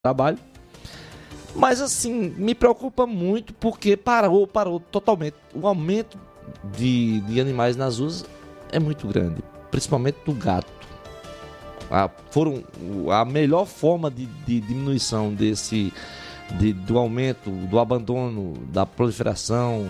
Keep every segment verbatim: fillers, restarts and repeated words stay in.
trabalho. Mas assim, me preocupa muito porque parou, parou totalmente. O aumento de, de animais nas ruas é muito grande, principalmente do gato. A, foram, a melhor forma de, de diminuição desse, de, do aumento, do abandono, da proliferação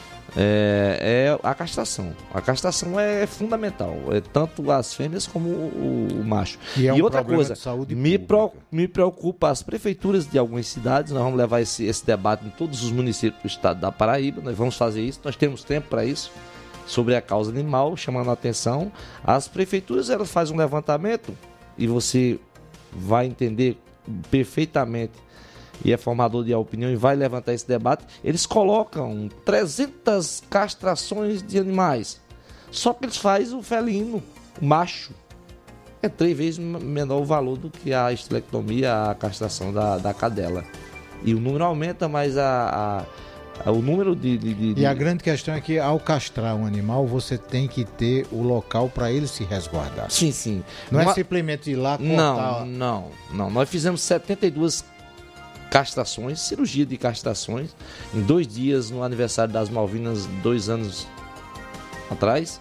é, é a castração. A castração é fundamental, é tanto as fêmeas como o, o macho. E, é um e outra problema coisa, de saúde me, pro, pública. me preocupa as prefeituras de algumas cidades. Nós vamos levar esse, esse debate em todos os municípios do estado da Paraíba. Nós vamos fazer isso, nós temos tempo para isso, sobre a causa animal, chamando a atenção. As prefeituras, elas fazem um levantamento e você vai entender perfeitamente, e é formador de opinião e vai levantar esse debate. Eles colocam trezentas castrações de animais, só que eles fazem o felino, o macho. É três vezes menor o valor do que a estelectomia, a castração da, da cadela. E o número aumenta, mas a, a, a, o número de, de, de... E a grande questão é que ao castrar um animal, você tem que ter o local para ele se resguardar. Sim, sim. Não Uma... é simplesmente ir lá cortar... Não, não, não. Nós fizemos setenta e duas castrações, cirurgia de castrações, em dois dias no aniversário das Malvinas, dois anos atrás.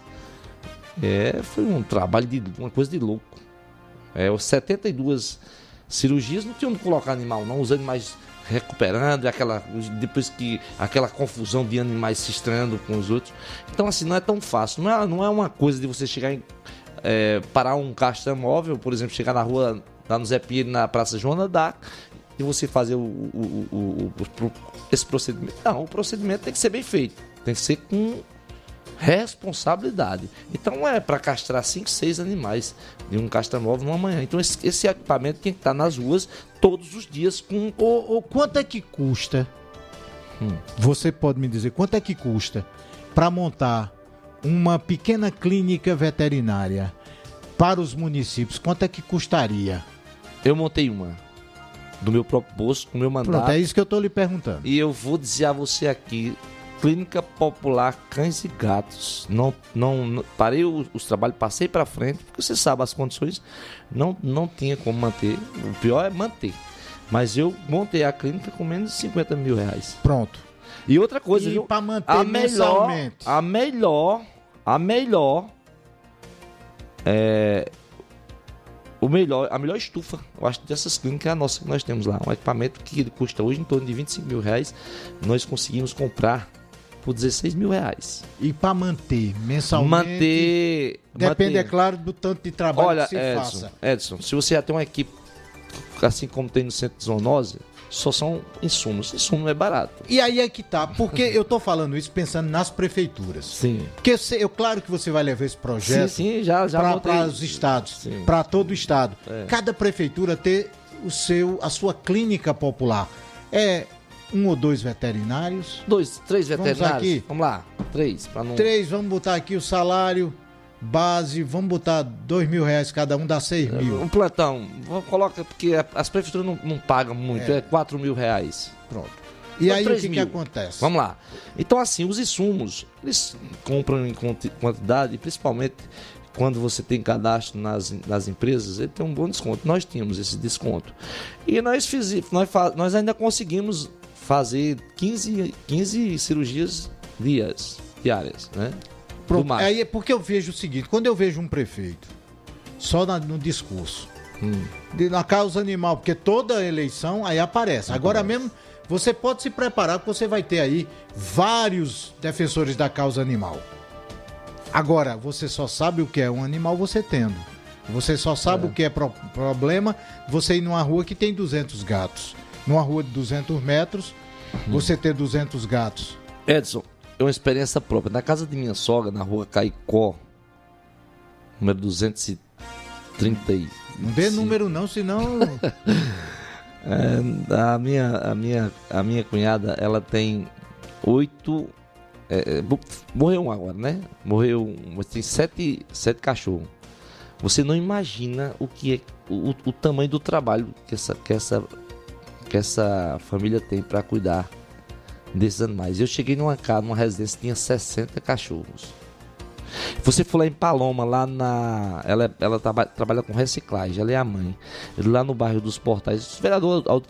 É, foi um trabalho de uma coisa de louco. É, setenta e duas cirurgias, não tinha onde colocar animal, não, os animais recuperando, aquela, depois que aquela confusão de animais se estranhando com os outros. Então, assim, não é tão fácil. Não é, não é uma coisa de você chegar em é, parar um castramóvel, por exemplo, chegar na rua, lá no Zé Pinheiro, na Praça Joana d'Arc, e você fazer o, o, o, o, o, esse procedimento. Não, o procedimento tem que ser bem feito, tem que ser com responsabilidade. Então é para castrar cinco, seis animais de um castramóvel numa manhã. Então esse, esse equipamento tem que estar nas ruas todos os dias com... O, o, quanto é que custa? Hum. Você pode me dizer quanto é que custa para montar uma pequena clínica veterinária para os municípios? Quanto é que custaria? Eu montei uma do meu próprio bolso, com o meu mandato. Pronto, é isso que eu estou lhe perguntando. E eu vou dizer a você aqui, Clínica Popular Cães e Gatos. Não, não, não parei os, os trabalhos, passei para frente, porque você sabe as condições, não, não tinha como manter. O pior é manter. Mas eu montei a clínica com menos de cinquenta mil reais. Pronto. E outra coisa, e para manter a melhor, a melhor, a melhor, é, o melhor, a melhor estufa, eu acho, dessas clínicas é a nossa que nós temos lá. Um equipamento que ele custa hoje em torno de vinte e cinco mil reais. Nós conseguimos comprar por dezesseis mil reais. E para manter mensalmente? Manter... Depende, manter... é claro, do tanto de trabalho Olha, que se Edson, faça. Edson, se você já tem uma equipe, assim como tem no Centro de Zoonose, só são insumos. Insumo é barato. E aí é que tá, porque eu tô falando isso pensando nas prefeituras. Sim. Porque eu, claro que você vai levar esse projeto sim, sim, já, já para os estados, para todo o estado. É. Cada prefeitura ter o seu, a sua clínica popular. É um ou dois veterinários? Dois, três veterinários. Vamos aqui. Vamos lá, três. Pra não... Três, vamos botar aqui o salário base, vamos botar dois mil reais cada um, dá seis mil. Um plantão, coloca, porque as prefeituras não, não pagam muito, é, é quatro mil reais. Pronto. E então, aí o que, que acontece? Vamos lá. Então assim, os insumos, eles compram em quantidade, principalmente quando você tem cadastro nas, nas empresas, ele tem um bom desconto. Nós tínhamos esse desconto. E nós, fiz, nós, nós ainda conseguimos fazer quinze, quinze cirurgias dias, diárias, né? Pronto, aí é porque eu vejo o seguinte, quando eu vejo um prefeito só na, no discurso, hum. de, na causa animal, porque toda eleição aí aparece. Agora mesmo, você pode se preparar que você vai ter aí vários defensores da causa animal. Agora, você só sabe o que é um animal você tendo. Você só sabe é. o que é pro, problema você ir numa rua que tem duzentos gatos. Numa rua de duzentos metros, hum. você ter duzentos gatos. Edson, é uma experiência própria. Na casa de minha sogra, na rua Caicó, número duzentos e trinta e cinco. Não dê número não, senão... é, a, minha, a, minha, a minha cunhada, ela tem oito... É, morreu um agora, né? Morreu... Tem sete, sete cachorros. Você não imagina o que é... O, o tamanho do trabalho que essa, que essa, que essa família tem para cuidar desses animais. Eu cheguei numa casa, numa residência, tinha sessenta cachorros. Você for lá em Paloma, lá na. Ela, ela traba, trabalha com reciclagem, ela é a mãe. Lá no bairro dos Portais. O vereador Aldo